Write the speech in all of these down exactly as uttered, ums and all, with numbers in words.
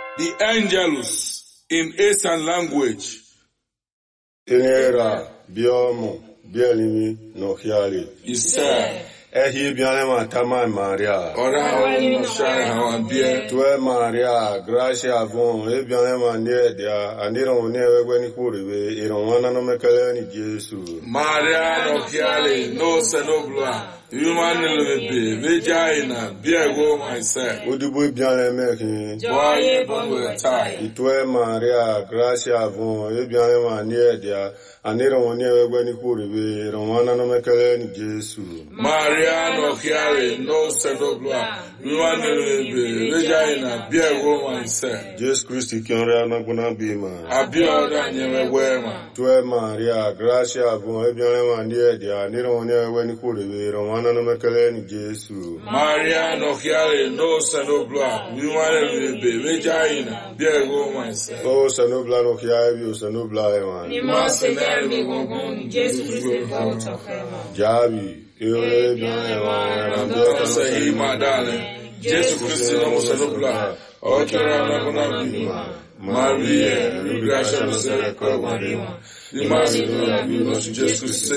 The Angelus in Eastern language. Inera, Biomo, Bielimi, Nohiali. Isa. Ehi Bianema Tama Maria. Ora no shine hawan bie. Tue Maria, Gracia Von, E Bianema Nedia, and Iron never when he could be, Iron one no Mecalani Jesu. Maria Nohiali, no Senobla. Human lebe, vagina, beer go myself. Would you be Bianemaking? Boy, but tie. Tue Maria, Gracia Von, E Bianema Nedia, and Iron never when he could be, Iron one no Mecalani Jesu. Maria Nohiali, no Senobla. Human lebe, vagina, beer go myself. Jesus Christ, Kiora Naguna Bima. Abioda never wear. Tue Maria, Gracia Von, E Bianema Nedia, and Iron never when he could be, Jesu. Maria Nohiali, no Senobla, human lebe, vagina, beer go myself. Oh, Senobla Nohiavi, Senobla Eman. You must say, me go Jesus Christ, Javi, Ere Bian I'm going to say, he, my darling, Jesus Christ, no Senobla, or Kera Maria, Gracia Misericordia, the Master of you, Jesus Christ,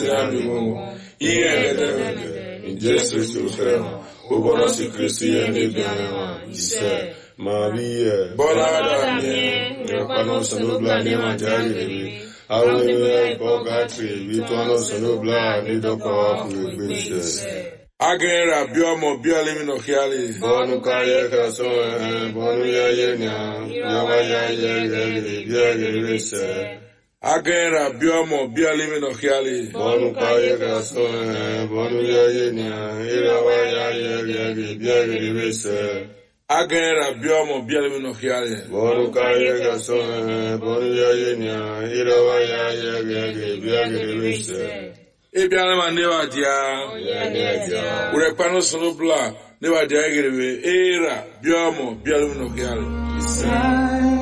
in Jesus Christ, who brought us to Christianity, he said, Maria, Bonada, Panos and Obla, Nema Jagri, I will be Bogatri, Vitonos and Obla, Nido Power, Business. Agera, Biomo, Biolimin of Hiali, Bonu Kaya Kaso, Bonu Yayena, Yawaya Yagri, Yagri, Agera, Biomo, Biolimin of Hiali, Bonu Kaya Kaso, Bonu Yayena, Irawaya Yagri, Yagri, Agera, Biomo, Biolimin of Hiali, Bonu Kaya Kaso, Bonu Yayena, Irawaya Yagri, Yagri, Ebianema never dia, Urepano Sonobla, never dia, Era, Biomo, Biolimin of Hiali.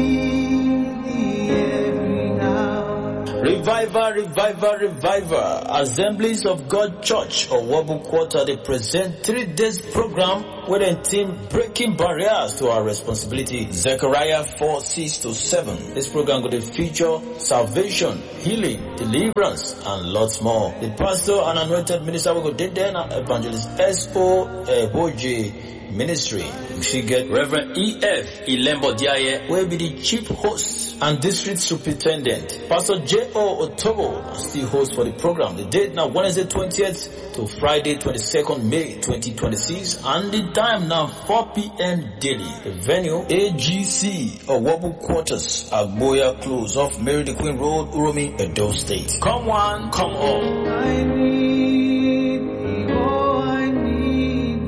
Revival, revival, revival. Assemblies of God Church or Wabu Quarter, they present three days program with a team breaking barriers to our responsibility. Zechariah four, six to seven. This program going to feature salvation, healing, deliverance, and lots more. The pastor and anointed minister will go there then evangelist S O Eboje Ministry. We should get Reverend E F Ilembo Diaye, will be the chief host and district superintendent. Pastor J O Otobo still host for the program. The date now Wednesday twentieth to Friday twenty-second May twenty twenty-six, and the time now four p.m. daily. The venue A G C or Wabu Quarters, Agboya Close off Mary the Queen Road, Uromi, Edo State. Come one, come all. I need thee, oh, I need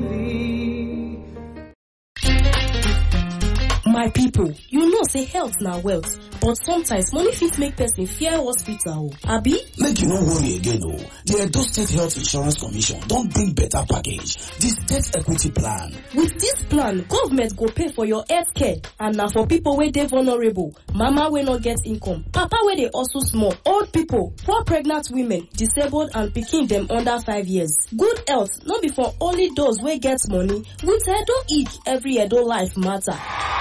thee. My people, you know say health na wealth, but sometimes money fit make person fear hospital. Abi? Make you no worry again o. The Edo State Health Insurance Commission don bring better package, the State Equity Plan. With this plan, government go pay for your health care, and na for people wey dey vulnerable, mama wey no get income, papa wey dey also small, old people, poor pregnant women, disabled and pikin dem under five years. Good health no be for only those wey get money. With Edo Ick, every Edo life matter.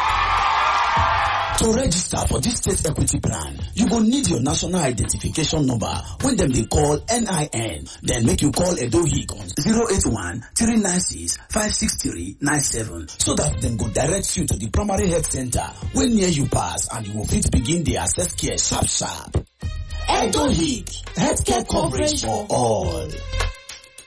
To register for this State Equity Plan, you go need your national identification number when them they call N I N. Then make you call Edo Ick on zero eight one, three nine six, five six three nine seven so that them go direct you to the primary health center when near you pass, and you will fit begin the access care sharp sharp. Edo Ick, healthcare coverage for all.